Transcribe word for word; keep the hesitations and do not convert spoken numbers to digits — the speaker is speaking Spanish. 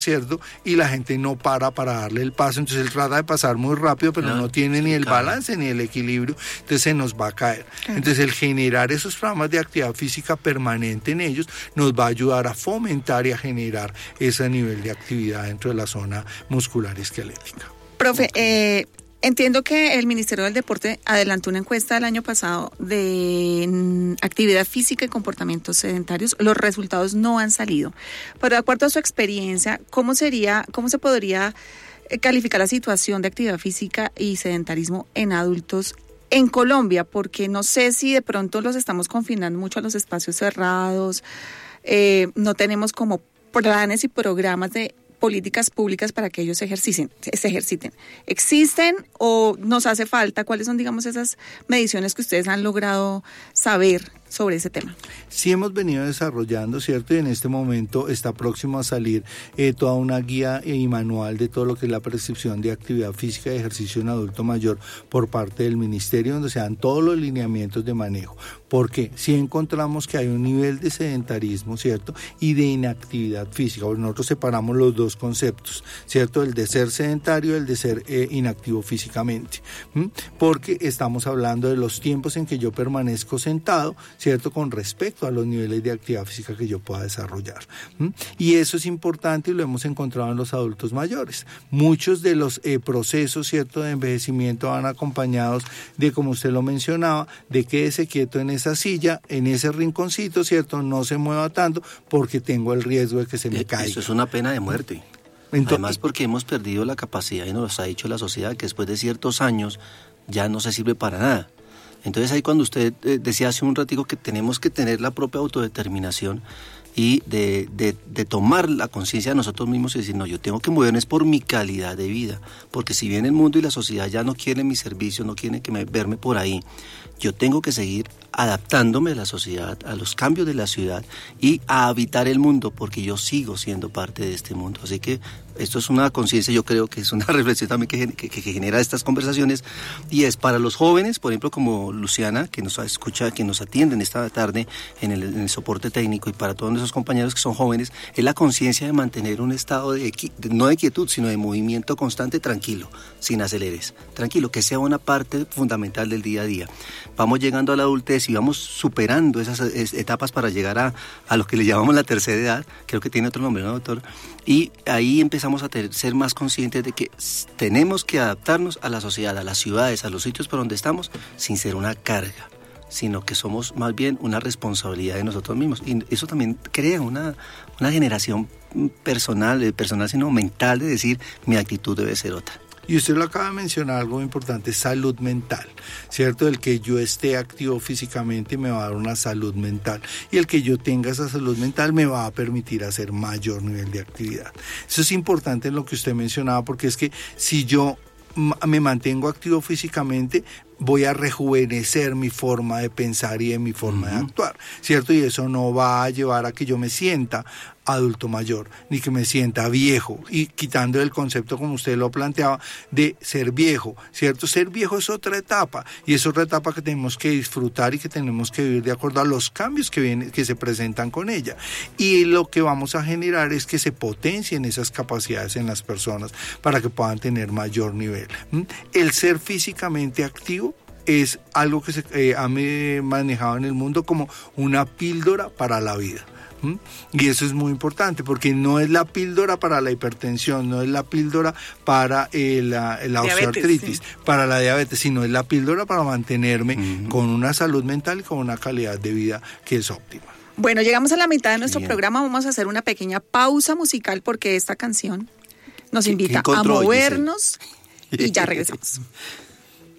¿cierto? Y la gente no para para darle el paso, entonces él trata de pasar muy rápido, pero no, no tiene sí, ni el claro. balance ni el equilibrio, entonces se nos va a caer. Claro. Entonces el generar esos programas de actividad física permanente en ellos nos va a ayudar a fomentar y a generar ese nivel de actividad dentro de la zona muscular y esquelética. Profe, okay. eh, entiendo que el Ministerio del Deporte adelantó una encuesta el año pasado de actividad física y comportamientos sedentarios. Los resultados no han salido. Pero de acuerdo a su experiencia, ¿cómo sería, cómo se podría calificar la situación de actividad física y sedentarismo en adultos en Colombia? Porque no sé si de pronto los estamos confinando mucho a los espacios cerrados, eh, no tenemos como planes y programas de políticas públicas para que ellos se ejerciten, se ejerciten. ¿Existen o nos hace falta? ¿Cuáles son, digamos, esas mediciones que ustedes han logrado saber sobre ese tema? Sí hemos venido desarrollando, ¿cierto? Y en este momento está próximo a salir eh, toda una guía y manual de todo lo que es la prescripción de actividad física y ejercicio en adulto mayor por parte del Ministerio, donde se dan todos los lineamientos de manejo. Porque sí encontramos que hay un nivel de sedentarismo, ¿cierto? Y de inactividad física. Porque nosotros separamos los dos conceptos, ¿cierto? El de ser sedentario y el de ser eh, inactivo físicamente. ¿Mm? Porque estamos hablando de los tiempos en que yo permanezco sentado, ¿cierto? Con respecto a los niveles de actividad física que yo pueda desarrollar. ¿Mm? Y eso es importante y lo hemos encontrado en los adultos mayores. Muchos de los eh, procesos, ¿cierto? De envejecimiento van acompañados de, como usted lo mencionaba, de quédese quieto en esa silla, en ese rinconcito, ¿cierto? No se mueva tanto porque tengo el riesgo de que se me caiga. Eso es una pena de muerte. Entonces, además porque hemos perdido la capacidad y nos ha dicho la sociedad que después de ciertos años ya no se sirve para nada. Entonces ahí cuando usted eh, decía hace un ratico que tenemos que tener la propia autodeterminación y de, de, de tomar la conciencia de nosotros mismos y decir, no, yo tengo que moverme es por mi calidad de vida, porque si bien el mundo y la sociedad ya no quieren mi servicio, no quieren que me, verme por ahí, yo tengo que seguir adaptándome a la sociedad, a los cambios de la ciudad y a habitar el mundo, porque yo sigo siendo parte de este mundo. Así que esto es una conciencia, yo creo que es una reflexión también que, que, que genera estas conversaciones, y es para los jóvenes, por ejemplo, como Luciana, que nos escucha, que nos atienden esta tarde en el, en el soporte técnico, y para todos nuestros compañeros que son jóvenes, es la conciencia de mantener un estado de, no de quietud, sino de movimiento constante, tranquilo, sin aceleres, tranquilo, que sea una parte fundamental del día a día. Vamos llegando a la adultez y vamos superando esas etapas para llegar a, a lo que le llamamos la tercera edad, creo que tiene otro nombre, ¿no, doctor? Y ahí empezamos a ter, ser más conscientes de que tenemos que adaptarnos a la sociedad, a las ciudades, a los sitios por donde estamos, sin ser una carga, sino que somos más bien una responsabilidad de nosotros mismos. Y eso también crea una, una generación personal, personal sino mental, de decir, mi actitud debe ser otra. Y usted lo acaba de mencionar, algo muy importante, salud mental, ¿cierto? El que yo esté activo físicamente me va a dar una salud mental, y el que yo tenga esa salud mental me va a permitir hacer mayor nivel de actividad. Eso es importante en lo que usted mencionaba, porque es que si yo me mantengo activo físicamente, voy a rejuvenecer mi forma de pensar y de mi forma uh-huh. de actuar, ¿cierto? Y eso no va a llevar a que yo me sienta adulto mayor, ni que me sienta viejo, y quitando el concepto, como usted lo planteaba, de ser viejo, ¿cierto? Ser viejo es otra etapa, y es otra etapa que tenemos que disfrutar y que tenemos que vivir de acuerdo a los cambios que vienen, que se presentan con ella. Y lo que vamos a generar es que se potencien esas capacidades en las personas para que puedan tener mayor nivel. ¿Mm? El ser físicamente activo es algo que se eh, ha manejado en el mundo como una píldora para la vida. ¿Mm? Y eso es muy importante, porque no es la píldora para la hipertensión, no es la píldora para eh, la, la osteoartritis, sí. para la diabetes, sino es la píldora para mantenerme uh-huh. con una salud mental y con una calidad de vida que es óptima. Bueno, llegamos a la mitad de nuestro Bien. programa, vamos a hacer una pequeña pausa musical porque esta canción nos invita a movernos y ya regresamos.